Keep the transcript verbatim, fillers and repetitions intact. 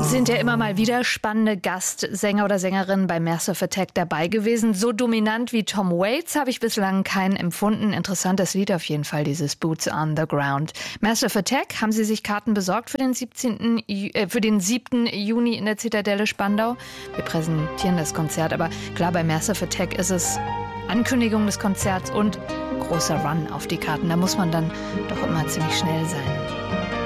Sind ja immer mal wieder spannende Gastsänger oder Sängerinnen bei Massive Attack dabei gewesen. So dominant wie Tom Waits habe ich bislang keinen empfunden. Interessantes Lied auf jeden Fall, dieses Boots on the Ground. Massive Attack, haben Sie sich Karten besorgt für den siebzehnten Äh, für den siebten Juni in der Zitadelle Spandau? Wir präsentieren das Konzert, aber klar, bei Massive Attack ist es Ankündigung des Konzerts und großer Run auf die Karten. Da muss man dann doch immer ziemlich schnell sein.